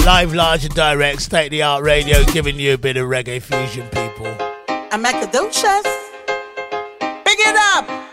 Live, large and direct, state-of-the-art radio, giving you a bit of reggae fusion, people. I'm Macadocious. Big it up!